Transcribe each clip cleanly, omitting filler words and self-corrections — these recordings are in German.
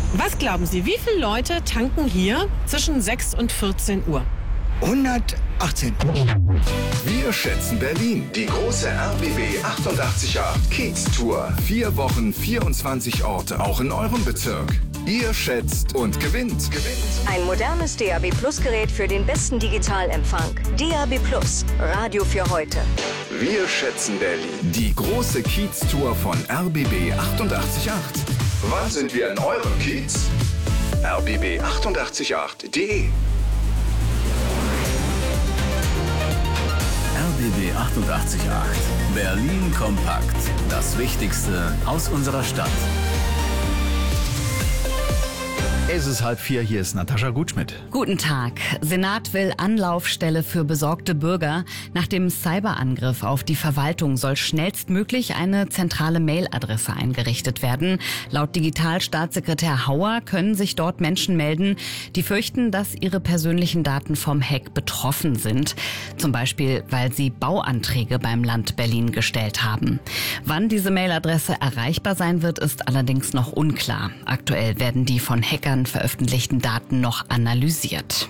Was glauben Sie, wie viele Leute tanken hier zwischen 6 und 14 Uhr? 118. Wir schätzen Berlin. Die große RBB 888 Kiez Tour. 4 Wochen, 24 Orte, auch in eurem Bezirk. Ihr schätzt und gewinnt. Ein modernes DAB Plus Gerät für den besten Digitalempfang. DAB Plus, Radio für heute. Wir schätzen Berlin. Die große Kiez Tour von RBB 888. Wann sind wir in eurem Kiez? rbb888.de RBB 888. Berlin kompakt. Das Wichtigste aus unserer Stadt. Es ist 3:30, hier ist Natascha Gutschmidt. Guten Tag. Senat will Anlaufstelle für besorgte Bürger. Nach dem Cyberangriff auf die Verwaltung soll schnellstmöglich eine zentrale Mailadresse eingerichtet werden. Laut Digitalstaatssekretär Hauer können sich dort Menschen melden, die fürchten, dass ihre persönlichen Daten vom Hack betroffen sind. Zum Beispiel, weil sie Bauanträge beim Land Berlin gestellt haben. Wann diese Mailadresse erreichbar sein wird, ist allerdings noch unklar. Aktuell werden die von Hackern veröffentlichten Daten noch analysiert.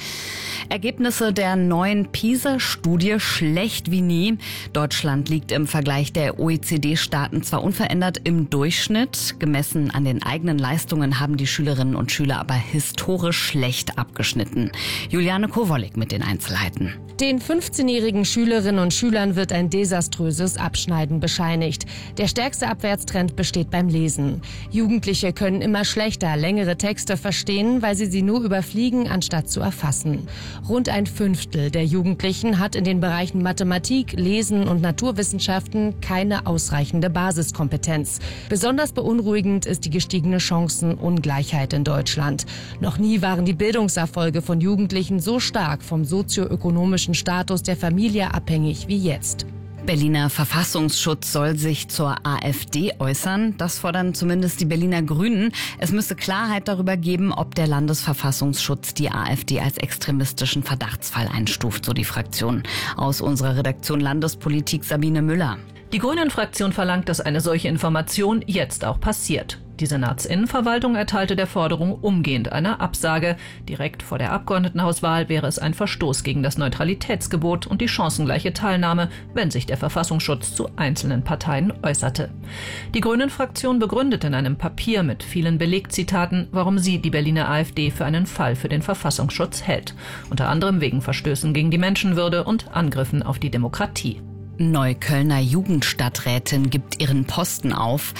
Ergebnisse der neuen PISA-Studie schlecht wie nie. Deutschland liegt im Vergleich der OECD-Staaten zwar unverändert im Durchschnitt. Gemessen an den eigenen Leistungen haben die Schülerinnen und Schüler aber historisch schlecht abgeschnitten. Juliane Kowolek mit den Einzelheiten. Den 15-jährigen Schülerinnen und Schülern wird ein desaströses Abschneiden bescheinigt. Der stärkste Abwärtstrend besteht beim Lesen. Jugendliche können immer schlechter längere Texte verstehen, weil sie nur überfliegen, anstatt zu erfassen. Rund ein Fünftel der Jugendlichen hat in den Bereichen Mathematik, Lesen und Naturwissenschaften keine ausreichende Basiskompetenz. Besonders beunruhigend ist die gestiegene Chancenungleichheit in Deutschland. Noch nie waren die Bildungserfolge von Jugendlichen so stark vom sozioökonomischen Status der Familie abhängig wie jetzt. Berliner Verfassungsschutz soll sich zur AfD äußern. Das fordern zumindest die Berliner Grünen. Es müsse Klarheit darüber geben, ob der Landesverfassungsschutz die AfD als extremistischen Verdachtsfall einstuft, so die Fraktion. Aus unserer Redaktion Landespolitik Sabine Müller. Die Grünen-Fraktion verlangt, dass eine solche Information jetzt auch passiert. Die Senatsinnenverwaltung erteilte der Forderung umgehend eine Absage. Direkt vor der Abgeordnetenhauswahl wäre es ein Verstoß gegen das Neutralitätsgebot und die chancengleiche Teilnahme, wenn sich der Verfassungsschutz zu einzelnen Parteien äußerte. Die Grünen-Fraktion begründet in einem Papier mit vielen Belegzitaten, warum sie die Berliner AfD für einen Fall für den Verfassungsschutz hält. Unter anderem wegen Verstößen gegen die Menschenwürde und Angriffen auf die Demokratie. Neuköllner Jugendstadträtin gibt ihren Posten auf.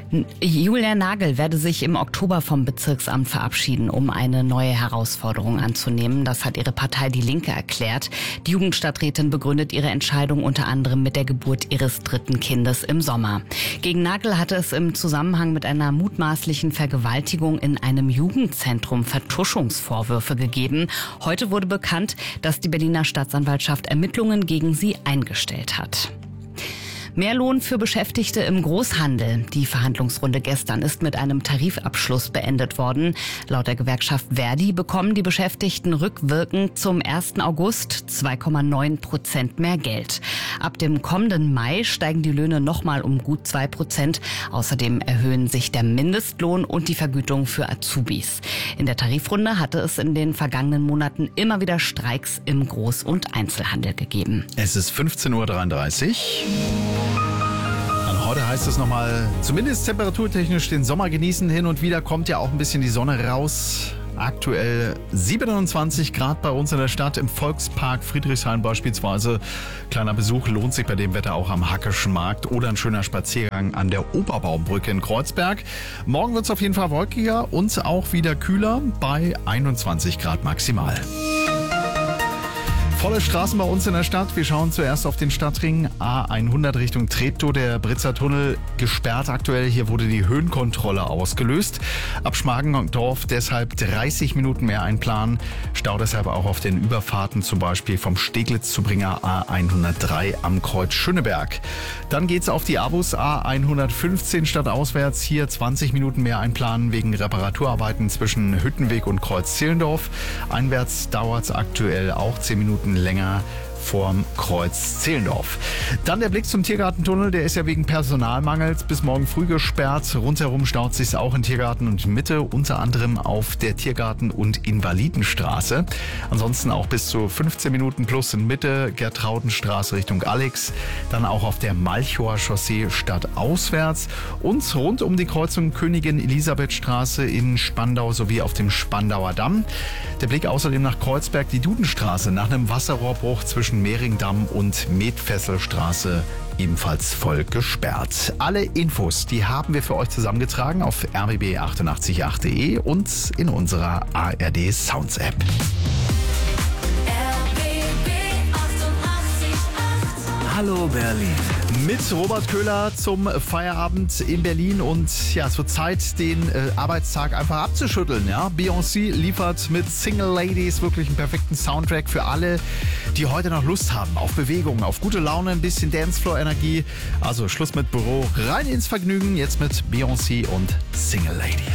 Julia Nagel werde sich im Oktober vom Bezirksamt verabschieden, um eine neue Herausforderung anzunehmen. Das hat ihre Partei Die Linke erklärt. Die Jugendstadträtin begründet ihre Entscheidung unter anderem mit der Geburt ihres 3. Kindes im Sommer. Gegen Nagel hatte es im Zusammenhang mit einer mutmaßlichen Vergewaltigung in einem Jugendzentrum Vertuschungsvorwürfe gegeben. Heute wurde bekannt, dass die Berliner Staatsanwaltschaft Ermittlungen gegen sie eingestellt hat. Mehr Lohn für Beschäftigte im Großhandel. Die Verhandlungsrunde gestern ist mit einem Tarifabschluss beendet worden. Laut der Gewerkschaft Verdi bekommen die Beschäftigten rückwirkend zum 1. August 2,9% mehr Geld. Ab dem kommenden Mai steigen die Löhne nochmal um gut 2%. Außerdem erhöhen sich der Mindestlohn und die Vergütung für Azubis. In der Tarifrunde hatte es in den vergangenen Monaten immer wieder Streiks im Groß- und Einzelhandel gegeben. Es ist 15:33 Uhr. Heute heißt es nochmal, zumindest temperaturtechnisch den Sommer genießen. Hin und wieder kommt ja auch ein bisschen die Sonne raus. Aktuell 27 Grad bei uns in der Stadt, im Volkspark Friedrichshain beispielsweise. Kleiner Besuch lohnt sich bei dem Wetter auch am Hackischen Markt oder ein schöner Spaziergang an der Oberbaumbrücke in Kreuzberg. Morgen wird es auf jeden Fall wolkiger und auch wieder kühler bei 21 Grad maximal. Volle Straßen bei uns in der Stadt. Wir schauen zuerst auf den Stadtring A100 Richtung Treptow. Der Britzer Tunnel gesperrt aktuell. Hier wurde die Höhenkontrolle ausgelöst. Ab Schmargendorf deshalb 30 Minuten mehr einplanen. Stau deshalb auch auf den Überfahrten, zum Beispiel vom Steglitz-Zubringer A103 am Kreuz Schöneberg. Dann geht's auf die Abus A115 stadtauswärts. Hier 20 Minuten mehr einplanen wegen Reparaturarbeiten zwischen Hüttenweg und Kreuz Zehlendorf. Einwärts dauert's aktuell auch 10 Minuten länger vorm Kreuz Zehlendorf. Dann der Blick zum Tiergartentunnel, der ist ja wegen Personalmangels bis morgen früh gesperrt. Rundherum staut sich auch in Tiergarten und Mitte, unter anderem auf der Tiergarten- und Invalidenstraße. Ansonsten auch bis zu 15 Minuten plus in Mitte, Gertraudenstraße Richtung Alex, dann auch auf der Malchower Chaussee stadtauswärts und rund um die Kreuzung Königin Elisabeth Straße in Spandau sowie auf dem Spandauer Damm. Der Blick außerdem nach Kreuzberg, die Dudenstraße nach einem Wasserrohrbruch zwischen Mehringdamm und Metfesselstraße ebenfalls voll gesperrt. Alle Infos, die haben wir für euch zusammengetragen auf rbb888.de und in unserer ARD Sounds App. Hallo Berlin. Mit Robert Köhler zum Feierabend in Berlin und ja, es wird Zeit, den Arbeitstag einfach abzuschütteln. Ja? Beyoncé liefert mit Single Ladies wirklich einen perfekten Soundtrack für alle, die heute noch Lust haben auf Bewegung, auf gute Laune, ein bisschen Dancefloor-Energie. Also Schluss mit Büro, rein ins Vergnügen, jetzt mit Beyoncé und Single Ladies.